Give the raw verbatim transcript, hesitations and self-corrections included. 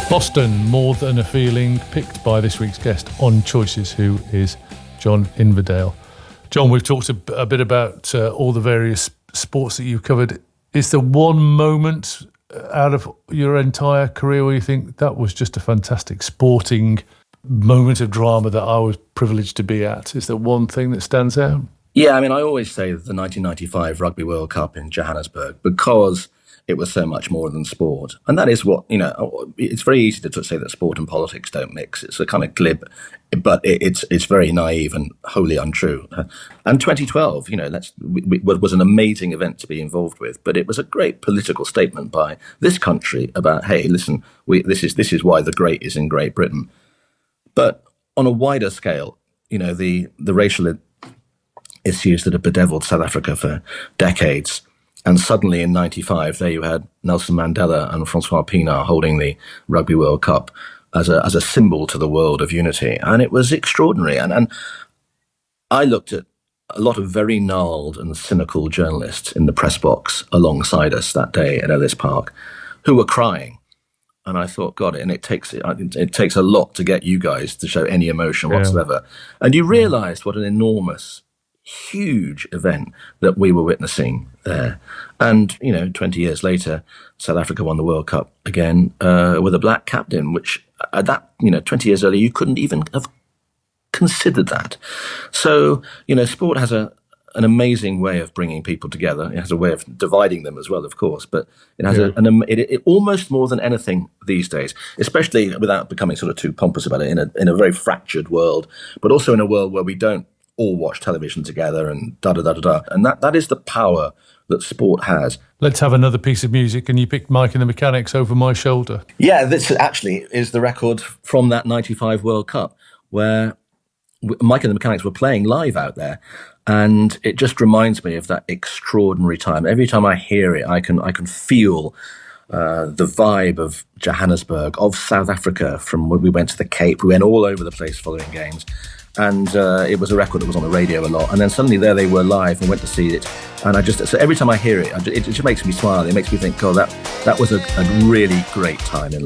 Boston, More Than a Feeling, picked by this week's guest on Choices, who is John Inverdale. John, we've talked a, a bit about uh, all the various sports that you've covered. Is there one moment out of your entire career where you think that was just a fantastic sporting moment of drama that I was privileged to be at? Is there one thing that stands out? Yeah, I mean, I always say the nineteen ninety-five Rugby World Cup in Johannesburg, because it was so much more than sport. And that is what, you know, it's very easy to say that sport and politics don't mix. It's a kind of glib, but it's it's very naive and wholly untrue. And twenty twelve, you know, that's, was an amazing event to be involved with, but it was a great political statement by this country about, hey, listen, we, this is this is why the great is in Great Britain. But on a wider scale, you know, the, the racial issues that have bedeviled South Africa for decades. And suddenly in ninety-five, there you had Nelson Mandela and Francois Pienaar holding the Rugby World Cup as a as a symbol to the world of unity. And it was extraordinary. And, and I looked at a lot of very gnarled and cynical journalists in the press box alongside us that day at Ellis Park who were crying. And I thought, God, and it takes it, it takes a lot to get you guys to show any emotion whatsoever. Yeah. And you realised what an enormous, huge event that we were witnessing there. And, you know, twenty years later, South Africa won the World Cup again uh, with a black captain, which at that, you know, twenty years earlier, you couldn't even have considered that. So, you know, sport has a an amazing way of bringing people together. It has a way of dividing them as well, of course, but it has yeah. a, an, it, it almost more than anything these days, especially without becoming sort of too pompous about it, in a in a very fractured world, but also in a world where we don't all watch television together and da da da da da. And that, that is the power that sport has. Let's have another piece of music, and you picked Mike and the Mechanics, Over My Shoulder. Yeah, this actually is the record from that ninety-five World Cup where Mike and the Mechanics were playing live out there. And it just reminds me of that extraordinary time. Every time I hear it, I can I can feel uh, the vibe of Johannesburg, of South Africa, from when we went to the Cape. We went all over the place following games. And uh, it was a record that was on the radio a lot. And then suddenly there they were live and went to see it. And I just, so every time I hear it, I just, it just makes me smile. It makes me think, God, that, that was a, a really great time in life.